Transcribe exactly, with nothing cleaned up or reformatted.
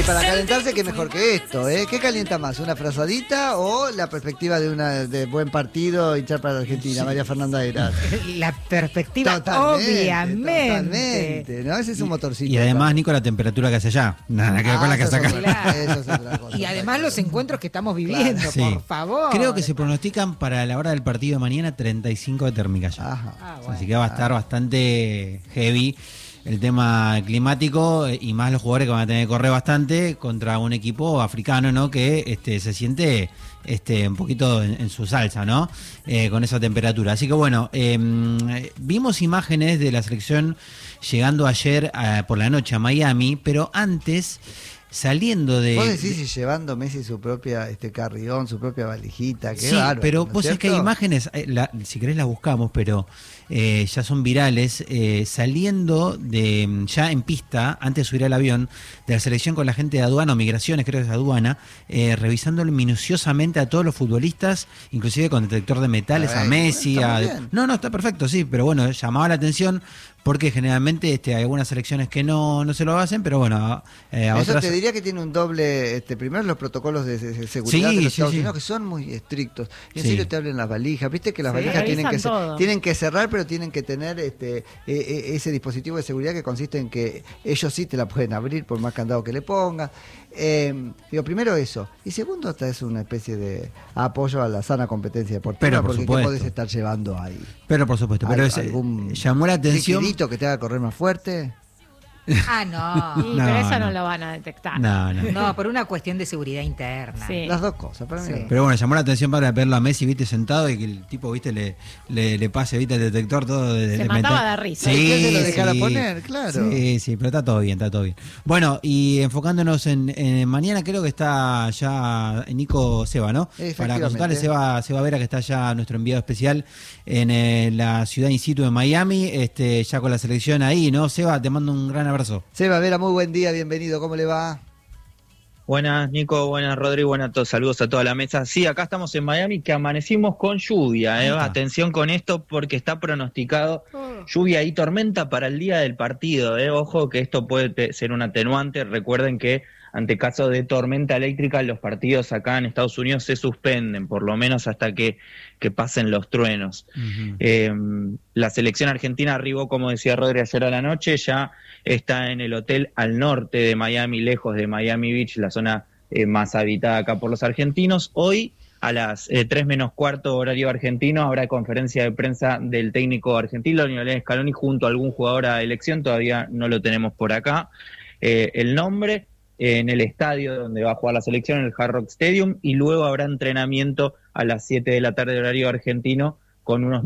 Y para calentarse, qué mejor que esto, ¿eh? ¿Qué calienta más? ¿Una frazadita o la perspectiva de una de buen partido hinchar para la Argentina? Sí. María Fernanda Heras. La perspectiva, totalmente, obviamente. Totalmente, ¿no? Ese es un motorcito. Y además, Nico, la temperatura que hace allá. Nada que ver ah, con la que hace acá. Claro. Eso es otra cosa. Y además los encuentros que estamos viviendo, claro. Sí. Por favor. Creo que se pronostican para la hora del partido de mañana treinta y cinco de térmica ya. Ajá. Ah, bueno. Así que va a estar bastante heavy el tema climático y más los jugadores que van a tener que correr bastante contra un equipo africano, ¿no? Que este, se siente este, un poquito en, en su salsa, ¿no? Eh, con esa temperatura. Así que bueno, eh, vimos imágenes de la selección llegando ayer a, por la noche a Miami, pero antes... Saliendo de... Vos decís y llevando Messi su propia este carrión, su propia valijita, qué sí, bárbaro, pero ¿no vos sabés que hay imágenes, eh, la, si querés las buscamos, pero eh, ya son virales, eh, saliendo de ya en pista, antes de subir al avión, de la selección con la gente de aduana o migraciones, creo que es aduana, eh, revisándolo minuciosamente a todos los futbolistas, inclusive con detector de metales, a, ver, a Messi, bueno, a... No, no, está perfecto, sí, pero bueno, llamaba la atención porque generalmente este, hay algunas selecciones que no, no se lo hacen, pero bueno, eh, a Eso otras... te diría que tiene un doble, este, primero los protocolos de, de seguridad sí, de los sí, Estados sí. Unidos que son muy estrictos. Y en sí. serio te hablan las valijas, viste que las sí, valijas tienen que, todo. tienen que cerrar, pero tienen que tener este eh, eh, ese dispositivo de seguridad que consiste en que ellos sí te la pueden abrir por más candado que le pongas. Eh, digo, primero eso. Y segundo, esta es una especie de apoyo a la sana competencia deportiva, pero por porque supuesto. ¿qué podés estar llevando ahí? Pero por supuesto, pero es, llamó la atención. ¿Un que te haga correr más fuerte? Ah, no. Sí, no, pero eso no. no lo van a detectar. No, no. No, por una cuestión de seguridad interna. Sí. Las dos cosas, para mí. Sí. Pero bueno, llamó la atención para verlo a Messi, viste, sentado y que el tipo, viste, le, le, le pase, viste, el detector todo. De, Se de mataba metal. de risa. Sí, ¿Y quién se lo dejara sí. poner? Claro. Sí, sí, pero está todo bien, está todo bien. Bueno, y enfocándonos en, en mañana, creo que está ya Nico Seba, ¿no? Para consultarle, Seba, Seba Vera, que está ya nuestro enviado especial en eh, la ciudad in situ de Miami, este, ya con la selección ahí, ¿no? Seba, te mando un gran abrazo. Seba Vera, muy buen día, bienvenido, ¿cómo le va? Buenas, Nico, buenas, Rodrigo, buenas a todos, saludos a toda la mesa. Sí, acá estamos en Miami, que amanecimos con lluvia, ¿eh? Atención con esto porque está pronosticado lluvia y tormenta para el día del partido, ¿eh? Ojo que esto puede ser un atenuante, recuerden que ante caso de tormenta eléctrica los partidos acá en Estados Unidos se suspenden, por lo menos hasta que, que pasen los truenos. Uh-huh. Eh, la selección argentina arribó, como decía Rodri, ayer a la noche, ya está en el hotel al norte de Miami, lejos de Miami Beach, la zona eh, más habitada acá por los argentinos. Hoy a las eh, tres menos cuarto horario argentino habrá conferencia de prensa del técnico argentino, Lionel Scaloni, junto a algún jugador a elección, todavía no lo tenemos por acá. Eh, el nombre en el estadio donde va a jugar la selección, en el Hard Rock Stadium, y luego habrá entrenamiento a las siete de la tarde horario argentino con unos